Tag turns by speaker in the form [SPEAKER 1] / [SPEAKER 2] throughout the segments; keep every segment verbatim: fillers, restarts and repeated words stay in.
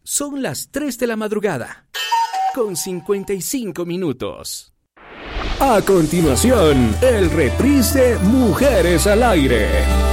[SPEAKER 1] Son las tres de la madrugada, con cincuenta y cinco minutos. A continuación, el reprise Mujeres al Aire.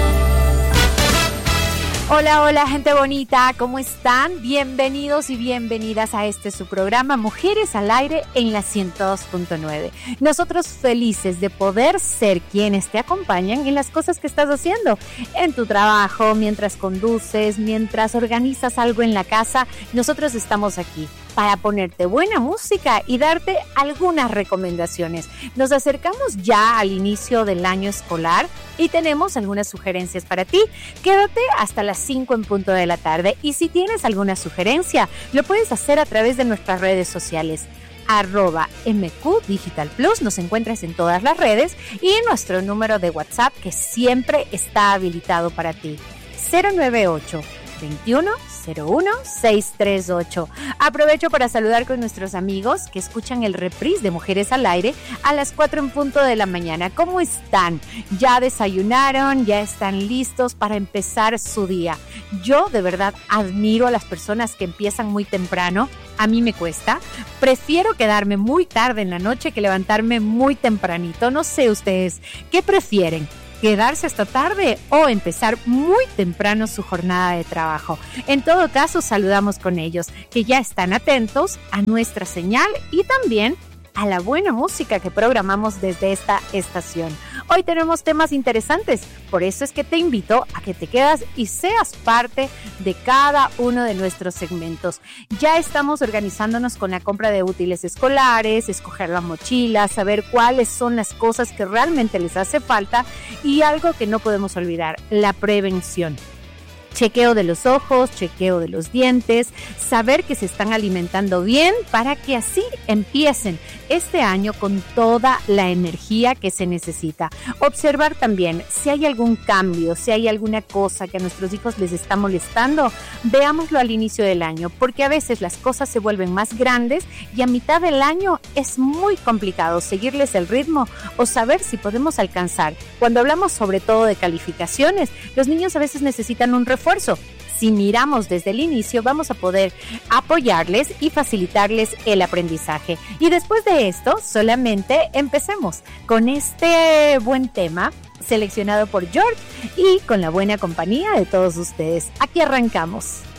[SPEAKER 2] Hola, hola, gente bonita, ¿cómo están? Bienvenidos y bienvenidas a este su programa Mujeres al Aire en la ciento dos punto nueve. Nosotros felices de poder ser quienes te acompañan en las cosas que estás haciendo, en tu trabajo, mientras conduces, mientras organizas algo en la casa. Nosotros estamos aquí para ponerte buena música y darte algunas recomendaciones. Nos acercamos ya al inicio del año escolar y tenemos algunas sugerencias para ti. Quédate hasta las cinco en punto de la tarde y si tienes alguna sugerencia, lo puedes hacer a través de nuestras redes sociales. Arroba M Q Digital Plus, nos encuentras en todas las redes y nuestro número de WhatsApp que siempre está habilitado para ti. cero nueve ocho, veintiuno, cero uno, seiscientos treinta y ocho. Aprovecho para saludar con nuestros amigos que escuchan el reprise de Mujeres al Aire a las cuatro en punto de la mañana. ¿Cómo están? ¿Ya desayunaron? ¿Ya están listos para empezar su día? Yo de verdad admiro a las personas que empiezan muy temprano. A mí me cuesta. Prefiero quedarme muy tarde en la noche que levantarme muy tempranito. No sé ustedes, ¿qué prefieren? ¿Quedarse hasta tarde o empezar muy temprano su jornada de trabajo? En todo caso, saludamos con ellos, que ya están atentos a nuestra señal y también a la buena música que programamos desde esta estación. Hoy tenemos temas interesantes, por eso es que te invito a que te quedas y seas parte de cada uno de nuestros segmentos. Ya estamos organizándonos con la compra de útiles escolares, escoger la mochila, saber cuáles son las cosas que realmente les hace falta y algo que no podemos olvidar, la prevención. Chequeo de los ojos, chequeo de los dientes, saber que se están alimentando bien para que así empiecen este año con toda la energía que se necesita. Observar también si hay algún cambio, si hay alguna cosa que a nuestros hijos les está molestando, veámoslo al inicio del año, porque a veces las cosas se vuelven más grandes y a mitad del año es muy complicado seguirles el ritmo o saber si podemos alcanzar. Cuando hablamos sobre todo de calificaciones, los niños a veces necesitan un refuerzo. Si miramos desde el inicio, vamos a poder apoyarles y facilitarles el aprendizaje. Y después de esto, solamente empecemos con este buen tema seleccionado por George y con la buena compañía de todos ustedes. Aquí arrancamos.